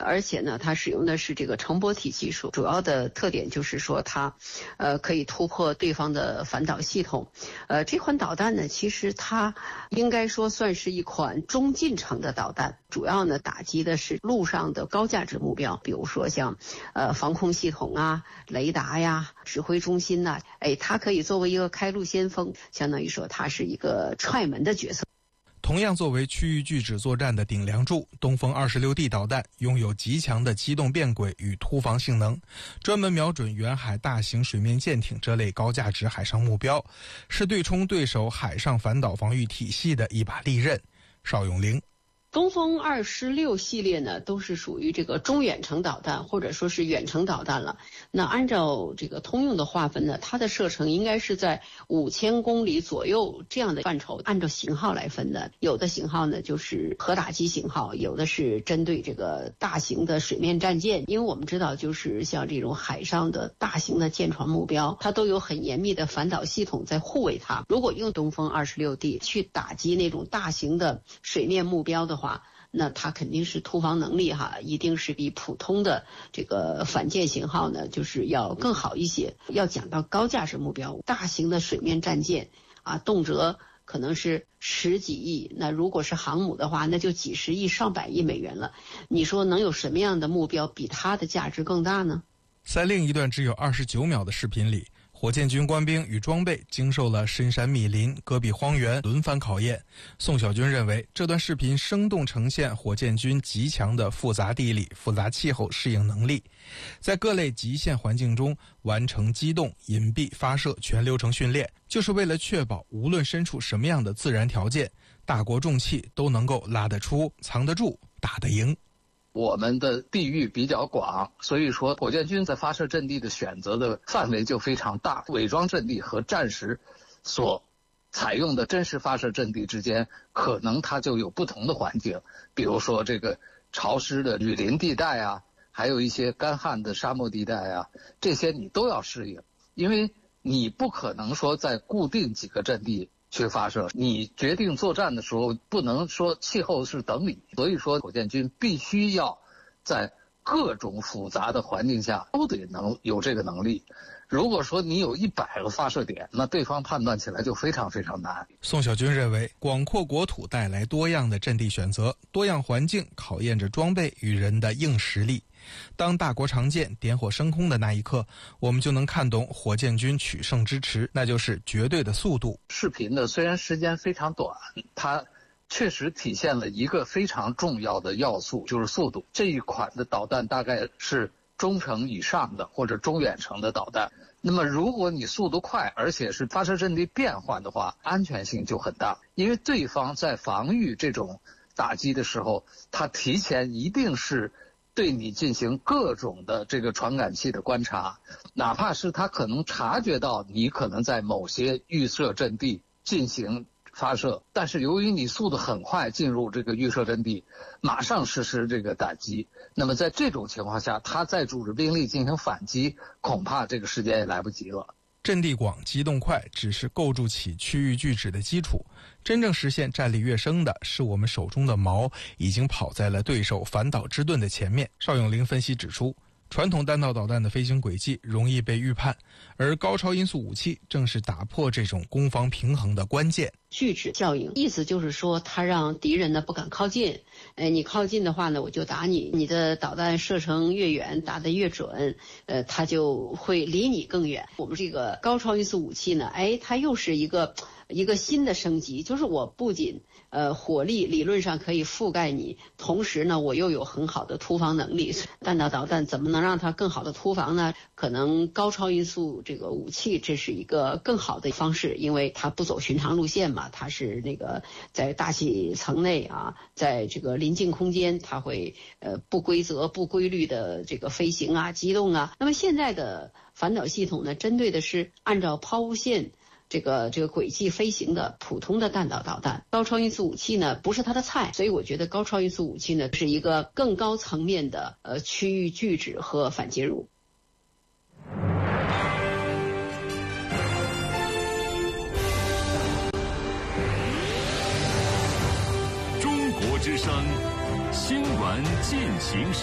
而且呢，它使用的是这个乘波体技术，主要的特点就是说它，可以突破对方的反导系统。这款导弹呢，其实它应该说算是一款中近程的导弹，主要呢打击的是陆上的高价值目标，比如说像防空系统啊、雷达呀、指挥中心呐，它可以作为一个开路先锋，相当于说它是一个踹门的角色。 同样作为区域拒止作战的顶梁柱，东风26D 导弹拥有极强的机动变轨与突防性能，专门瞄准远海大型水面舰艇这类高价值海上目标，是对冲对手海上反导防御体系的一把利刃。邵永玲。 东风26系列呢，都是属于这个中远程导弹或者说是远程导弹了。那按照这个通用的划分呢，它的射程应该是在5000公里左右这样的范畴，按照型号来分的。有的型号呢就是核打击型号，有的是针对这个大型的水面战舰。因为我们知道，就是像这种海上的大型的舰船目标，它都有很严密的反导系统在护卫它。如果用东风26D 去打击那种大型的水面目标的话，那它肯定是突防能力一定是比普通的这个反舰型号呢，就是要更好一些。要讲到高价值目标，大型的水面战舰动辄可能是10几亿，那如果是航母的话，那就几十亿、上百亿美元了。你说能有什么样的目标比它的价值更大呢？ 在另一段只有29秒的视频里，火箭军官兵与装备经受了深山密林、戈壁荒原轮番考验。宋小军认为，这段视频生动呈现火箭军极强的复杂地理、复杂气候适应能力，在各类极限环境中完成机动、隐蔽、发射全流程训练，就是为了确保无论身处什么样的自然条件，大国重器都能够拉得出、藏得住、打得赢。 我们的地域比较广，所以说火箭军在发射阵地的选择的范围就非常大。伪装阵地和战时所采用的真实发射阵地之间，可能它就有不同的环境，比如说这个潮湿的雨林地带啊，还有一些干旱的沙漠地带啊，这些你都要适应，因为你不可能说在固定几个阵地去发射，你决定作战的时候不能说气候是等你，所以说火箭军必须要在各种复杂的环境下都得能有这个能力。如果说你有100个发射点，那对方判断起来就非常非常难。 宋小军认为，广阔国土带来多样的阵地选择，多样环境考验着装备与人的硬实力。当大国长剑点火升空的那一刻，我们就能看懂火箭军取胜之池，那就是绝对的速度。 视频呢，虽然时间非常短，它确实体现了一个非常重要的要素，就是速度。这一款的导弹大概是中程以上的或者中远程的导弹，那么如果你速度快，而且是发射阵地变换的话，安全性就很大。因为对方在防御这种打击的时候，他提前一定是对你进行各种的这个传感器的观察，哪怕是他可能察觉到你可能在某些预设阵地进行发射，但是由于你速度很快进入这个预设阵地，马上实施这个打击，那么在这种情况下，他再组织兵力进行反击，恐怕这个时间也来不及了。 阵地广、机动快只是构筑起区域拒止的基础，真正实现战力跃升的是我们手中的矛已经跑在了对手反导之盾的前面。邵永玲分析指出，传统弹道导弹的飞行轨迹容易被预判，而高超音速武器正是打破这种攻防平衡的关键。 拒止效应意思就是说，它让敌人呢不敢靠近，你靠近的话呢，我就打你，你的导弹射程越远，打得越准，它就会离你更远。我们这个高超音速武器呢，它又是一个新的升级，就是我不仅火力理论上可以覆盖你，同时呢，我又有很好的突防能力。弹道导弹怎么能让它更好的突防呢？可能高超音速这个武器，这是一个更好的方式，因为它不走寻常路线嘛，它是那个在大气层内在这个临近空间，它会不规则、不规律的这个飞行机动那么现在的反导系统呢，针对的是按照抛物线这个轨迹飞行的普通的弹道导弹。高超音速武器呢不是它的菜，所以我觉得高超音速武器呢是一个更高层面的区域拒止和反介入。 中国之声新闻进行时。